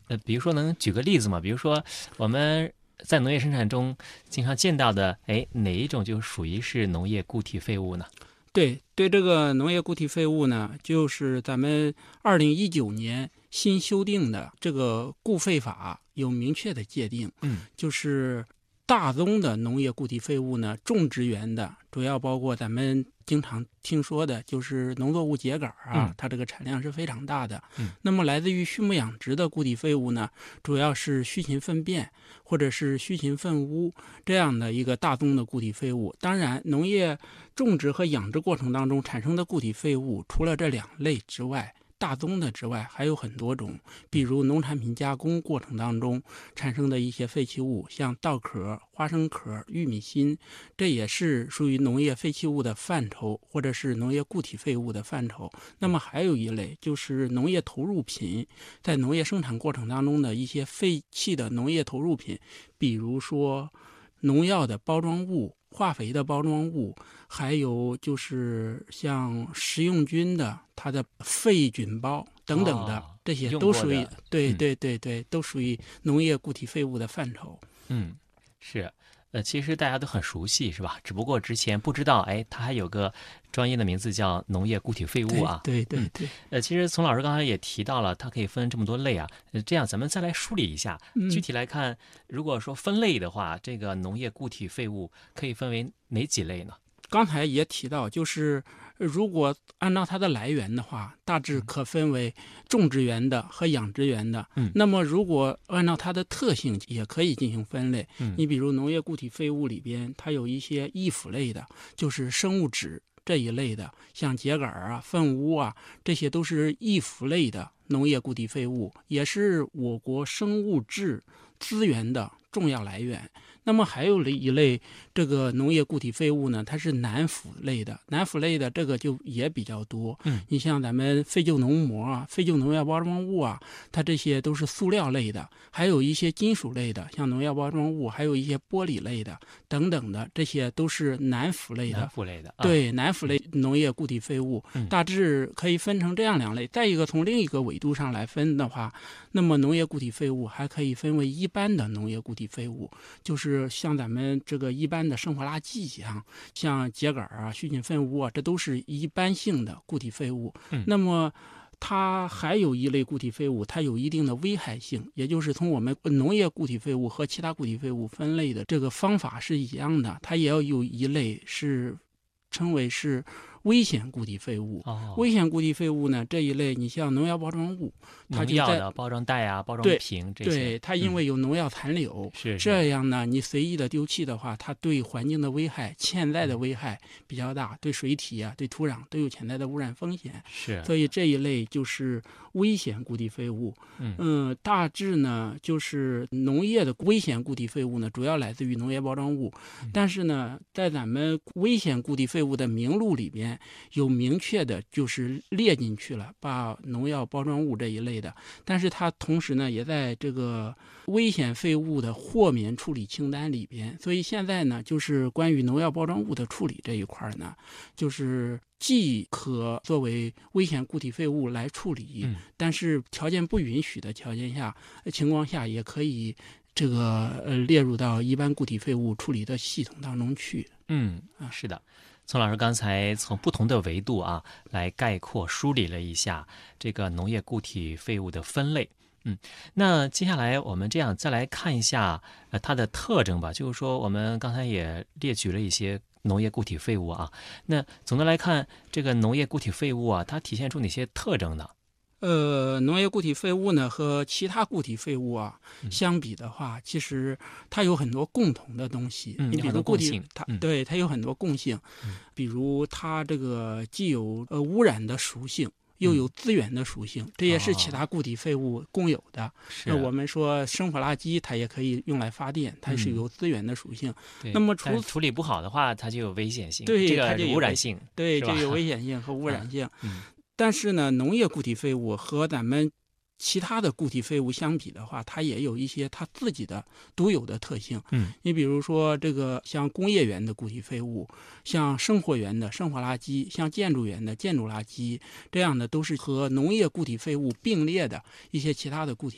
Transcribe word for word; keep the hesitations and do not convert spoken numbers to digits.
呃，比如说能举个例子吗？比如说我们在农业生产中经常见到的，哎，哪一种就属于是农业固体废物呢？ 对对，这个农业固体废物呢，就是咱们二零一九年新修订的这个固废法有明确的界定， 嗯， 就是大宗的农业固体废物呢，种植园的主要包括咱们经常听说的，就是农作物秸秆啊， 嗯它这个产量是非常大的。 嗯， 那么来自于畜牧养殖的固体废物呢，主要是畜禽粪便或者是畜禽粪污这样的一个大宗的固体废物。当然，农业种植和养殖过程当中产生的固体废物，除了这两类之外，大宗的之外还有很多种，比如农产品加工过程当中产生的一些废弃物，像稻壳、花生壳、玉米芯，这也是属于农业废弃物的范畴，或者是农业固体废物的范畴。那么还有一类就是农业投入品，在农业生产过程当中的一些废弃的农业投入品，比如说农药的包装物、化肥的包装物，还有就是像食用菌的它的废菌包等等的， 哦这些用都属于过的，嗯对对对对，都属于农业固体废物的范畴。 嗯，是。呃，其实大家都很熟悉，是吧？只不过之前不知道，哎，它还有个专业的名字叫农业固体废物啊。 对对嗯， 对对， 呃，其实丛老师刚才也提到了，它可以分这么多类啊。呃，这样咱们再来梳理一下，具嗯， 体来看，如果说分类的话，这个农业固体废物可以分为哪几类呢？ 刚才也提到，就是呃如果按照它的来源的话，大致可分为种植园的和养殖园的。 嗯那么如果按照它的特性，也可以进行分类。 嗯你比如农业固体废物里边，它有一些易腐类的，就是生物质这一类的，像秸秆啊、粪污啊，这些都是易腐类的农业固体废物，也是我国生物质资源的重要来源。那么还有一类这个农业固体废物呢，它是难腐类的，难腐类的这个就也比较多。 嗯， 你像咱们废旧农膜啊、废旧农药包装物啊，它这些都是塑料类的，还有一些金属类的，像农药包装物，还有一些玻璃类的等等的，这些都是难腐类的。 南腐类的啊。 对，难腐类农业固体废物嗯大致可以分成这样两类。再一个，从另一个纬度上来分的话，那么农业固体废物还可以分为一般的农业固体废物，就是像咱们这个一般的生活垃圾一样，像秸秆啊、畜禽粪污啊，这都是一般性的固体废物。 嗯那么它还有一类固体废物，它有一定的危害性，也就是从我们农业固体废物和其他固体废物分类的这个方法是一样的，它也要有一类是称为是危险固体废物。 哦， 危险固体废物呢，这一类你像农药包装物，它农就在药的包装袋啊、包装对瓶这些。 对它因为有农药残留， 是是这样呢，你随意的丢弃的话，它对环境的危害、潜在的危害比较大，对水体啊、对土壤都有潜在的污染风险。 是， 所以这一类就是危险固体废物。 嗯嗯，大致呢就是农业的危险固体废物呢，主要来自于农业包装物， 嗯但是呢，在咱们危险固体废物的名录里边有明确的就是列进去了，把农药包装物这一类的，但是它同时呢也在这个危险废物的豁免处理清单里边。所以现在呢，就是关于农药包装物的处理这一块呢，就是既可作为危险固体废物来处理， 嗯但是条件不允许的条件下呃情况下，也可以这个呃列入到一般固体废物处理的系统当中去。 嗯，是的。丛老师刚才从不同的维度啊来概括梳理了一下这个农业固体废物的分类。嗯，那接下来我们这样再来看一下呃它的特征吧，就是说我们刚才也列举了一些农业固体废物啊，那总的来看，这个农业固体废物啊，它体现出哪些特征呢？ 呃，农业固体废物呢和其他固体废物啊嗯相比的话，其实它有很多共同的东西。 嗯有很你比如固体多共性， 它、 嗯对它有很多共性， 嗯比如它这个既有呃污染的属性，又有资源的属性，这也是其他固体废物共有的。 是那我们说生活垃圾，它也可以用来发电，它是嗯有资源的属性。 对那么除但处理不好的话，它就有危险性， 对这它就有危个污染性， 对， 是吧这有危险性和污染性。 嗯但是呢，农业固体废物和咱们其他的固体废物相比的话，它也有一些它自己的独有的特性。 嗯你比如说这个像工业园的固体废物，像生活园的生活垃圾，像建筑园的建筑垃圾，这样的都是和农业固体废物并列的一些其他的固体